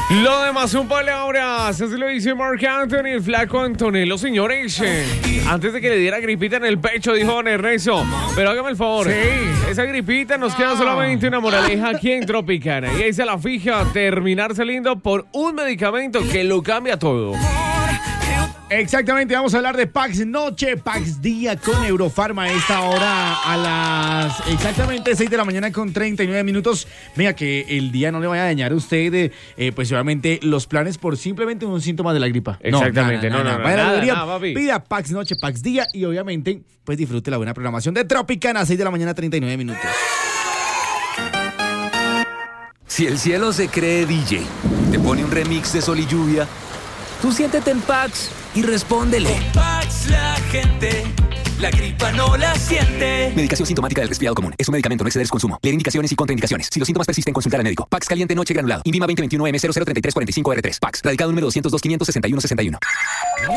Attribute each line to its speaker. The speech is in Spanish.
Speaker 1: Lo demás un palabras, así lo dice Marc Anthony, el flaco Antonello, señores. Antes de que le diera gripita en el pecho, dijo don Ernesto, pero hágame el favor. Sí. Esa gripita nos queda solamente una moraleja aquí en Tropicana. Y ahí se la fija, terminar saliendo por un medicamento que lo cambia todo.
Speaker 2: Exactamente, vamos a hablar de Pax Noche, Pax Día con Eurofarma a esta hora a las exactamente 6 de la mañana con 39 minutos. Venga, que el día no le vaya a dañar a usted, pues obviamente los planes por simplemente un síntoma de la gripa.
Speaker 1: Exactamente, no.
Speaker 2: Pida Pax Noche, Pax Día y obviamente pues disfrute la buena programación de Tropicana a 6 de la mañana 39 minutos.
Speaker 3: Si el cielo se cree DJ, te pone un remix de Sol y Lluvia, tú siéntete en Pax y respóndele.
Speaker 4: Con Pax la gente, la gripa no la siente.
Speaker 3: Medicación sintomática del resfriado común. Es un medicamento, no exceder su consumo. Leer indicaciones y contraindicaciones. Si los síntomas persisten, consultar al médico. Pax caliente noche granulado. INVIMA 2021 M003345R3. Pax. Radicado número 202 561 61.